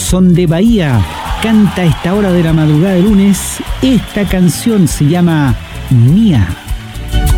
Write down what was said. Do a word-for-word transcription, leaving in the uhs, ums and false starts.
Son de Bahía canta a esta hora de la madrugada de lunes. Esta canción se llama Mía.